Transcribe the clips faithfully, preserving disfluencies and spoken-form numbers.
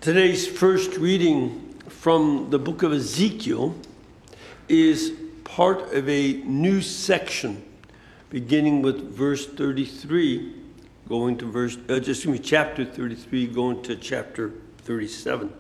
Today's first reading from the book of Ezekiel is part of a new section, beginning with verse thirty-three, going to verse, uh, excuse me, chapter thirty-three, going to chapter thirty-seven.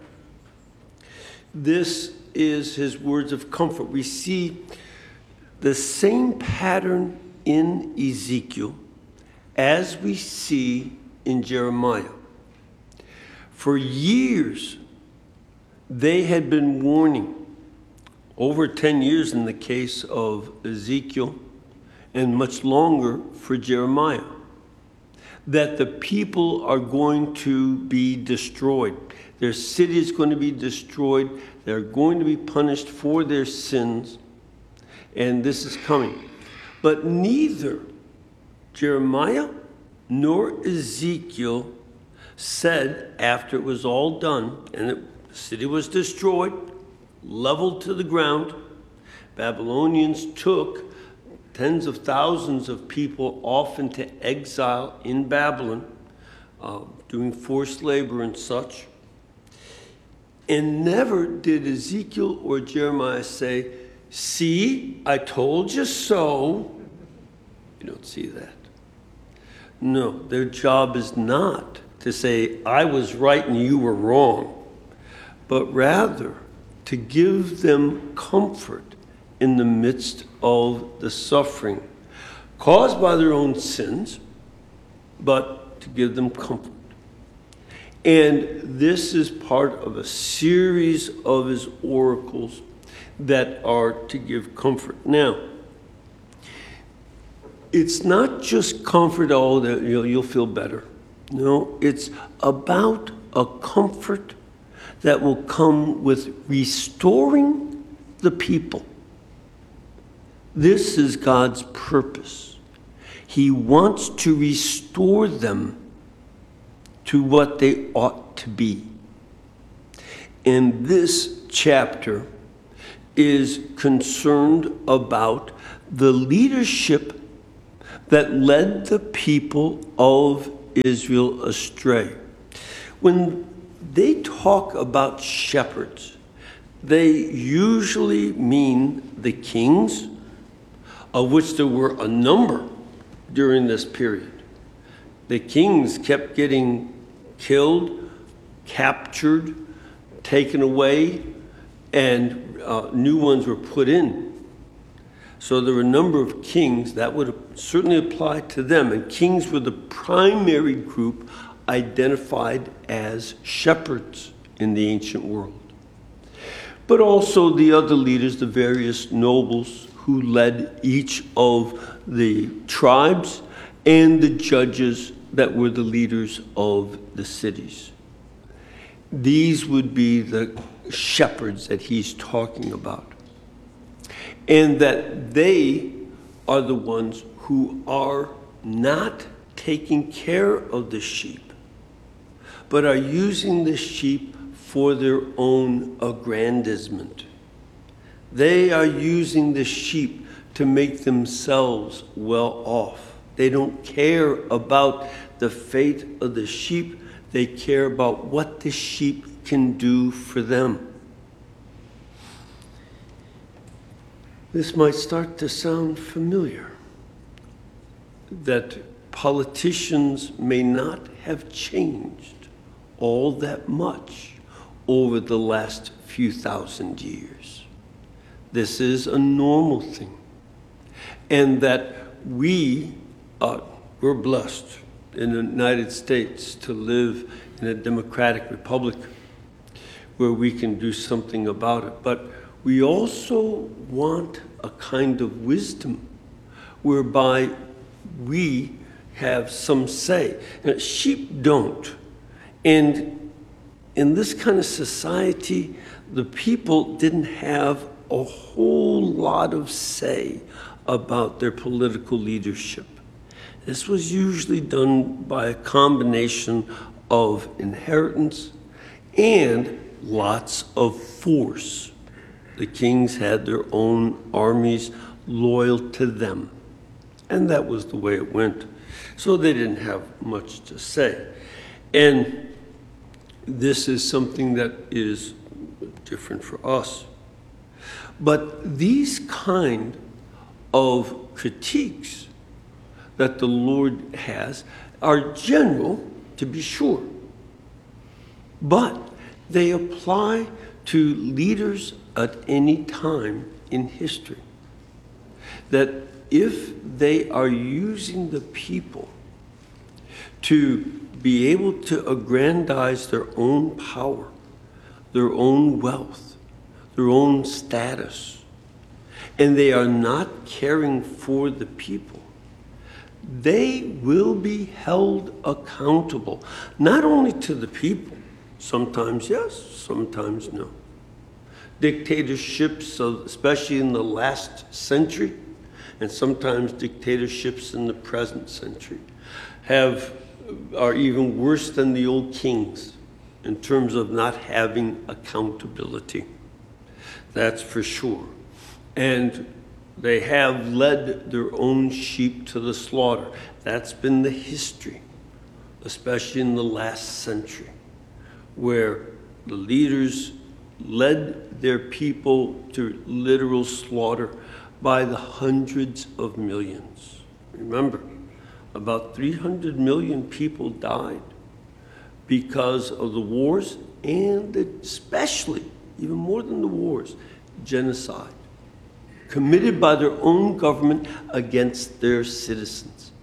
This is his words of comfort. We see the same pattern in Ezekiel as we see in Jeremiah. For years, they had been warning, over ten years in the case of Ezekiel, and much longer for Jeremiah, that the people are going to be destroyed. Their city is going to be destroyed. They're going to be punished for their sins, and this is coming. But neither Jeremiah nor Ezekiel said, after it was all done and it, the city was destroyed, leveled to the ground, Babylonians took tens of thousands of people off into exile in Babylon, uh, doing forced labor and such. And never did Ezekiel or Jeremiah say, "See, I told you so." You don't see that. No, their job is not to say, "I was right and you were wrong," but rather to give them comfort in the midst of the suffering caused by their own sins, but to give them comfort. And this is part of a series of his oracles that are to give comfort. Now, it's not just comfort, oh, that you'll, you'll feel better. No, it's about a comfort that will come with restoring the people. This is God's purpose. He wants to restore them to what they ought to be. And this chapter is concerned about the leadership that led the people of Israel astray. When they talk about shepherds, they usually mean the kings, of which there were a number during this period. The kings kept getting killed, captured, taken away, and uh, new ones were put in. So there were a number of kings that would certainly apply to them, and kings were the primary group identified as shepherds in the ancient world. But also the other leaders, the various nobles who led each of the tribes, and the judges that were the leaders of the cities. These would be the shepherds that he's talking about. And that they are the ones who are not taking care of the sheep, but are using the sheep for their own aggrandizement. They are using the sheep to make themselves well off. They don't care about the fate of the sheep. They care about what the sheep can do for them. This might start to sound familiar, that politicians may not have changed all that much over the last few thousand years. This is a normal thing. And that we, uh, we're blessed in the United States to live in a democratic republic where we can do something about it. But we also want a kind of wisdom whereby we have some say. Now, sheep don't. And in this kind of society, the people didn't have a whole lot of say about their political leadership. This was usually done by a combination of inheritance and lots of force. The kings had their own armies loyal to them, and that was the way it went. So they didn't have much to say. And this is something that is different for us. But these kind of critiques that the Lord has are general, to be sure, but they apply to leaders at any time in history. That if they are using the people to be able to aggrandize their own power, their own wealth, their own status, and they are not caring for the people, they will be held accountable, not only to the people, sometimes yes, sometimes no. Dictatorships, especially in the last century, and sometimes dictatorships in the present century, have are even worse than the old kings in terms of not having accountability. That's for sure. And they have led their own sheep to the slaughter. That's been the history, especially in the last century, where the leaders led their people to literal slaughter by the hundreds of millions. Remember, about three hundred million people died because of the wars, and especially, even more than the wars, genocide committed by their own government against their citizens.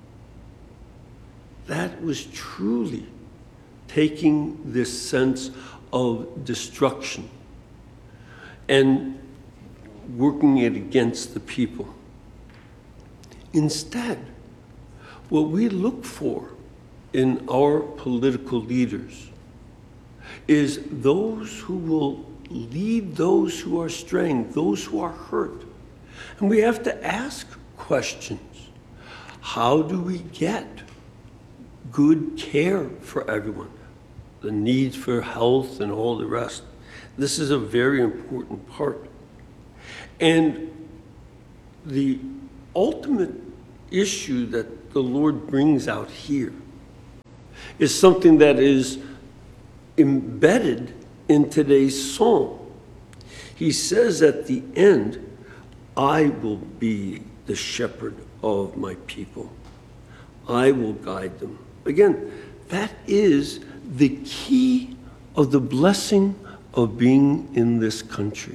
That was truly taking this sense of destruction and working it against the people. Instead, what we look for in our political leaders is those who will lead those who are straying, those who are hurt. And we have to ask questions. How do we get good care for everyone? The needs for health and all the rest. This is a very important part. And the ultimate issue that the Lord brings out here is something that is embedded in today's psalm. He says at the end, I will be the shepherd of my people. I will guide them. Again, that is the key of the blessing of being in this country.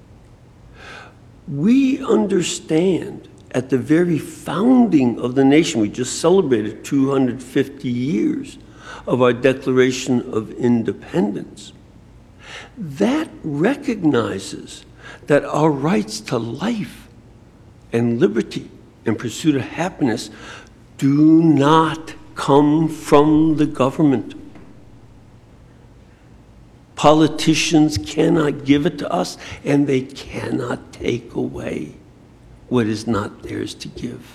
We understand at the very founding of the nation, we just celebrated two hundred fifty years of our Declaration of Independence. That recognizes that our rights to life and liberty and pursuit of happiness do not come from the government. Politicians cannot give it to us, and they cannot take away what is not theirs to give.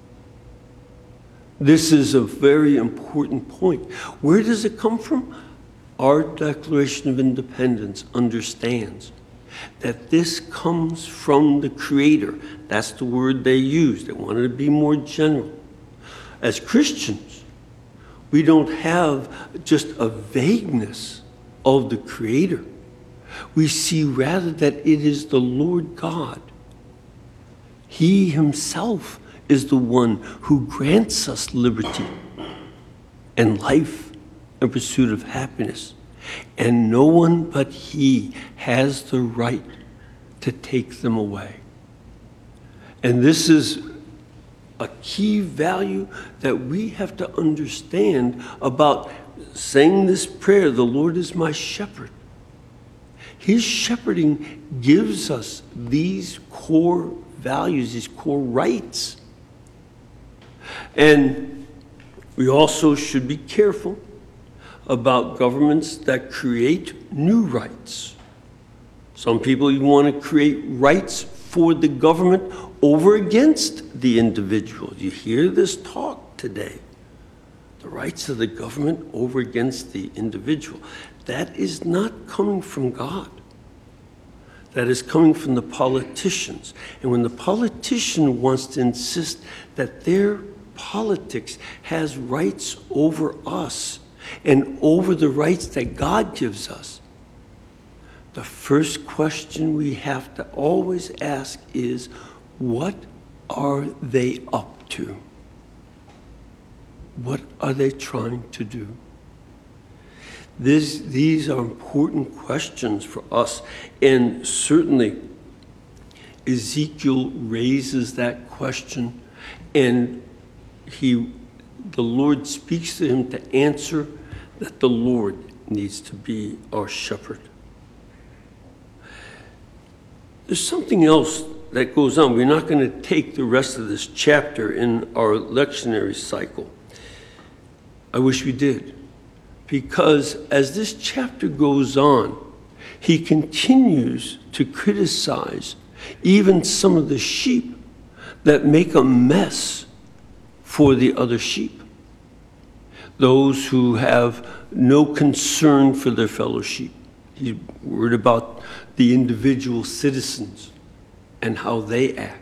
This is a very important point. Where does it come from? Our Declaration of Independence understands that this comes from the Creator. That's the word they use. They wanted to be more general. As Christians, we don't have just a vagueness of the Creator. We see rather that it is the Lord God. He himself is the one who grants us liberty and life and pursuit of happiness. And no one but he has the right to take them away. And this is a key value that we have to understand about saying this prayer, the Lord is my shepherd. His shepherding gives us these core values, these core rights. And we also should be careful about governments that create new rights. Some people even want to create rights for the government over against the individual. You hear this talk today. The rights of the government over against the individual. That is not coming from God. That is coming from the politicians. And when the politician wants to insist that their politics has rights over us, and over the rights that God gives us, the first question we have to always ask is, what are they up to? What are they trying to do? This, these are important questions for us, and certainly Ezekiel raises that question, and he, the Lord speaks to him to answer that the Lord needs to be our shepherd. There's something else that goes on. We're not going to take the rest of this chapter in our lectionary cycle. I wish we did. Because as this chapter goes on, he continues to criticize even some of the sheep that make a mess for the other sheep. Those who have no concern for their fellow sheep. He's worried about the individual citizens and how they act.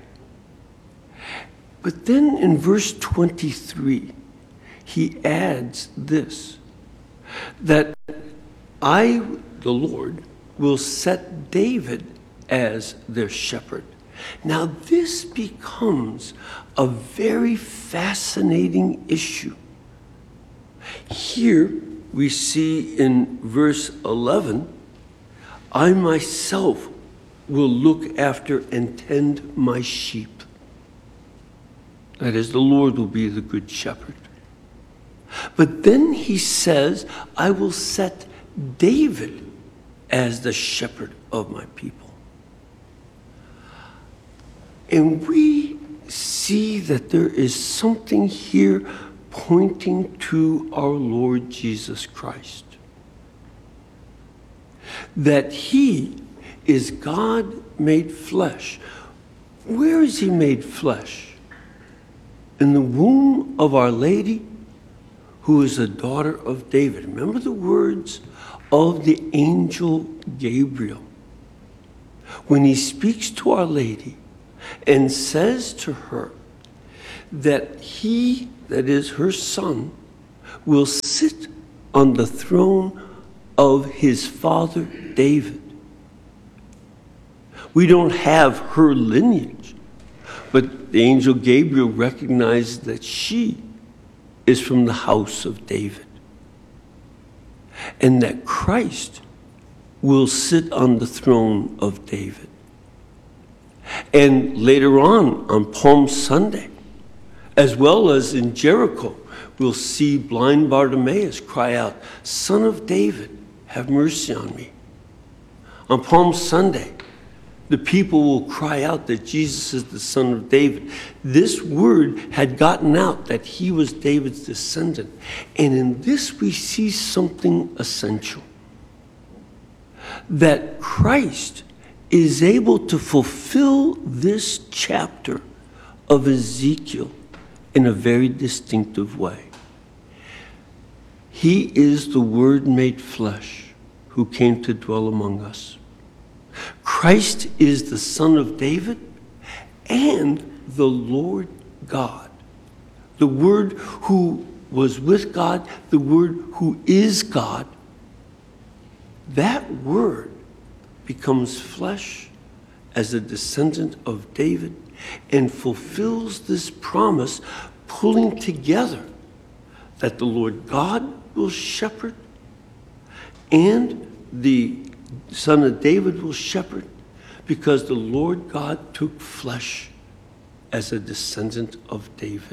But then in verse twenty-three, he adds this, that I, the Lord, will set David as their shepherd. Now this becomes a very fascinating issue. Here we see in verse eleven, I myself will look after and tend my sheep. That is, the Lord will be the good shepherd. But then he says, I will set David as the shepherd of my people. And we see that there is something here pointing to our Lord Jesus Christ. That he is God made flesh. Where is he made flesh? In the womb of Our Lady, who is a daughter of David. Remember the words of the angel Gabriel when he speaks to Our Lady and says to her that he, that is her son, will sit on the throne of his father David. We don't have her lineage, but the angel Gabriel recognized that she is from the house of David, and that Christ will sit on the throne of David. And later on, on Palm Sunday, as well as in Jericho, we'll see blind Bartimaeus cry out, Son of David, have mercy on me. On Palm Sunday, the people will cry out that Jesus is the Son of David. This word had gotten out that he was David's descendant. And in this we see something essential. That Christ is able to fulfill this chapter of Ezekiel in a very distinctive way. He is the Word made flesh who came to dwell among us. Christ is the Son of David and the Lord God. The Word who was with God, the Word who is God. That Word becomes flesh as a descendant of David and fulfills this promise, pulling together that the Lord God will shepherd and the Son of David will shepherd, because the Lord God took flesh as a descendant of David.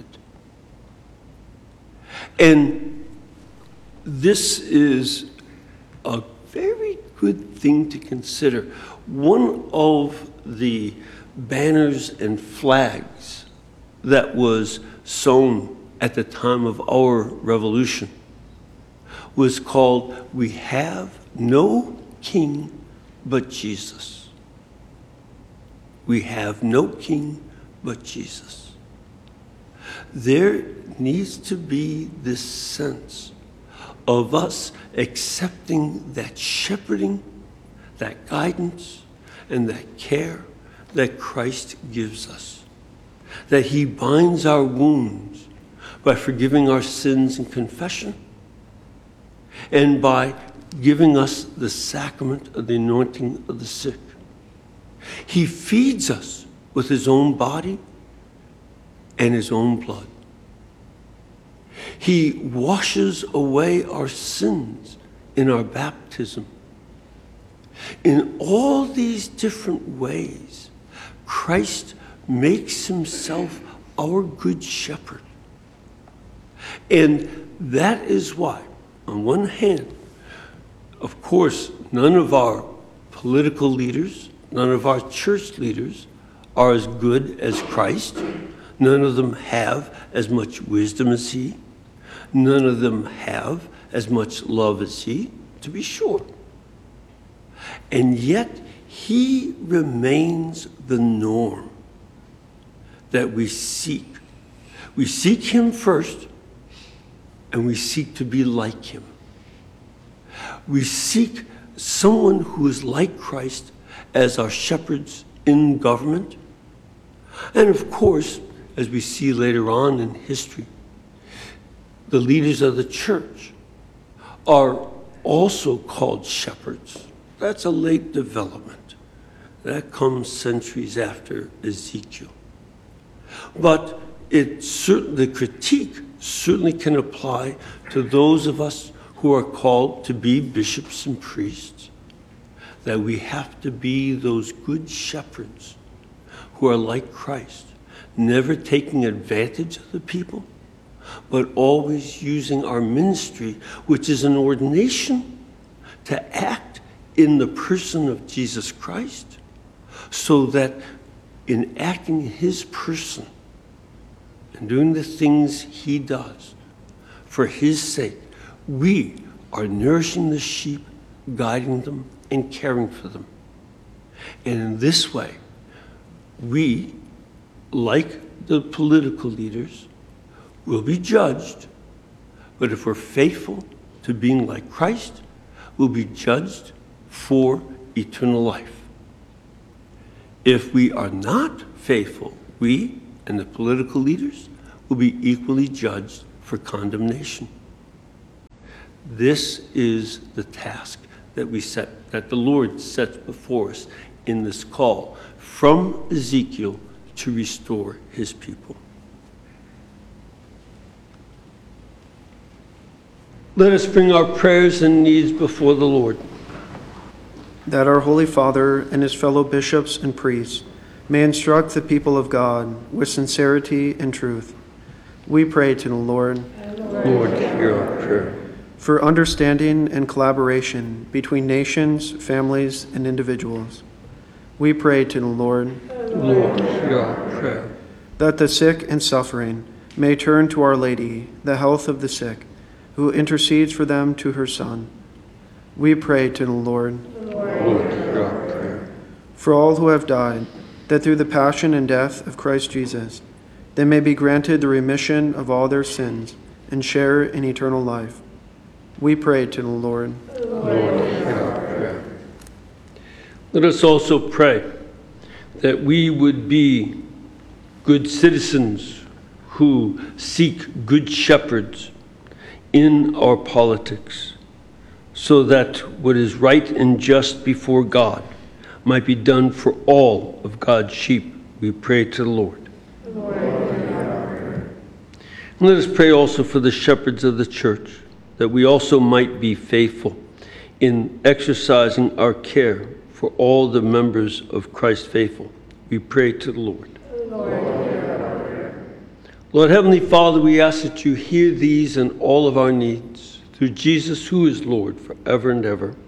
And this is a very good thing to consider. One of the banners and flags that was sewn at the time of our revolution was called, "We have no king but Jesus." We have no king but Jesus. There needs to be this sense of us accepting that shepherding, that guidance, and that care that Christ gives us. That he binds our wounds by forgiving our sins in confession, and by giving us the sacrament of the anointing of the sick. He feeds us with his own body and his own blood. He washes away our sins in our baptism. In all these different ways, Christ makes himself our good shepherd. And that is why, on one hand, of course, none of our political leaders, none of our church leaders are as good as Christ. None of them have as much wisdom as he. None of them have as much love as he, to be sure. And yet, he remains the norm that we seek. We seek him first, and we seek to be like him. We seek someone who is like Christ as our shepherds in government. And of course, as we see later on in history, the leaders of the church are also called shepherds. That's a late development. That comes centuries after Ezekiel. But it certain, the critique certainly can apply to those of us who are called to be bishops and priests, that we have to be those good shepherds who are like Christ, never taking advantage of the people, but always using our ministry, which is an ordination, to act in the person of Jesus Christ, so that in acting in his person and doing the things he does for his sake, we are nourishing the sheep, guiding them, and caring for them. And in this way, we, like the political leaders, will be judged, but if we're faithful to being like Christ, we'll be judged for eternal life. If we are not faithful, we and the political leaders will be equally judged for condemnation. This is the task that we set, that the Lord sets before us in this call from Ezekiel to restore his people. Let us bring our prayers and needs before the Lord. That our Holy Father and his fellow bishops and priests may instruct the people of God with sincerity and truth. We pray to the Lord. Lord, hear our prayer. For understanding and collaboration between nations, families, and individuals. We pray to the Lord. Lord, hear our prayer. That the sick and suffering may turn to Our Lady, the health of the sick, who intercedes for them to her Son. We pray to the Lord. Lord, hear our prayer. For all who have died, that through the passion and death of Christ Jesus, they may be granted the remission of all their sins and share in eternal life. We pray to the Lord. Lord, hear our prayer. Let us also pray that we would be good citizens who seek good shepherds in our politics, so that what is right and just before God might be done for all of God's sheep. We pray to the Lord. Lord, and let us pray also for the shepherds of the church, that we also might be faithful in exercising our care for all the members of Christ faithful. We pray to the Lord. Lord, Lord Heavenly Father, we ask that you hear these and all of our needs through Jesus, who is Lord forever and ever.